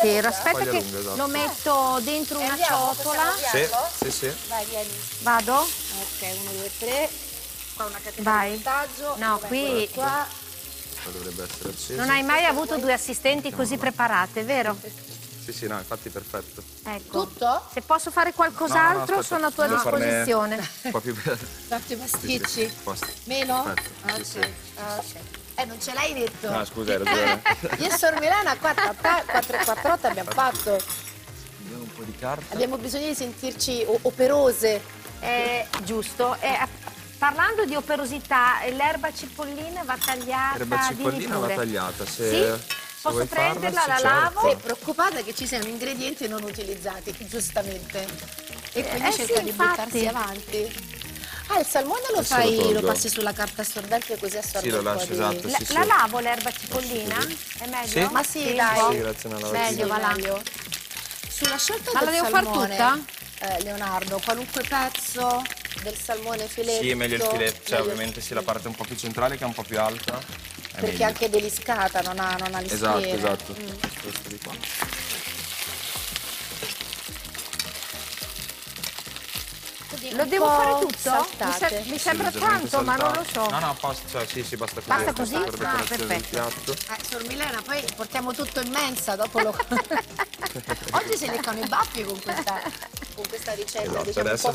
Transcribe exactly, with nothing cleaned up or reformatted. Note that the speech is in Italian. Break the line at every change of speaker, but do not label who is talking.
intero. Aspetta
Foglia
che
lunga, esatto.
lo metto dentro una ciotola.
Sì, sì, sì.
Vai, vieni.
Vado?
Ok, uno, due, tre. Qua una catena
Vai.
di montaggio.
No, qui
Qua.
Qua dovrebbe essere acceso.
non hai mai avuto due assistenti così preparate, vero?
Sì, sì, no, infatti perfetto.
Ecco.
Tutto?
Se posso fare qualcos'altro
No, no, no,
sono a tua
devo farne
disposizione.
Un po' più bello.
Tanti pasticci.
Sì, sì, posto.
Meno?
Perfetto,
Ok.
sì, sì.
Ok. Eh, non ce l'hai detto.
No, scusa, hai ragione.
Io e Sor Milana quattro e quattrotto abbiamo fatto.
Abbiamo un po' di carta.
Abbiamo bisogno di sentirci o- operose.
Eh, giusto. Eh, parlando di operosità, l'erba cipollina va tagliata.
L'erba
dimmi
cipollina va
pure.
tagliata. Se,
Sì?
se
Posso
vuoi farla,
prenderla,
sì,
la
certo.
lavo?
Sei preoccupata che ci siano ingredienti non utilizzati, giustamente. E quindi
Eh,
cerca
sì,
di
infatti.
buttarsi avanti. Ah, il salmone lo
Adesso lo
fai, lo,
tolgo.
passi sulla carta assorbente così assorbe
Sì, lo
un po'
lascio,
di...
esatto.
La,
Sì,
la
sì.
lavo l'erba cipollina? È meglio?
Sì?
Ma sì,
un
dai.
po'?
Sì, grazie, una lavatrice.
Meglio, va là.
Meglio. Sulla scelta
Ma
del
la devo far
salmone,
tutta?
eh, Leonardo, qualunque pezzo del salmone filetto.
Sì, è meglio il filetto, cioè
meglio-
ovviamente sì, la parte un po' più centrale che è un po' più alta. È
Perché
meglio.
anche deliscata, non ha, non ha le
Esatto,
schiere.
esatto.
Mm.
Questo di qua.
Lo
Un
devo
po'
fare tutto? Mi,
saltate.
se- mi
Sì,
sembra
leggermente
tanto, ma non lo
saltato.
so.
No, no, basta, cioè, sì, sì, basta così.
Basta
è
così?
per
Ah,
decorazione del
perfetto.
piatto.
Eh, Sor Milena, poi portiamo tutto in mensa, dopo lo... Oggi si leccano i baffi con questa, con questa ricetta,
Esatto,
diciamo, un
adesso
po'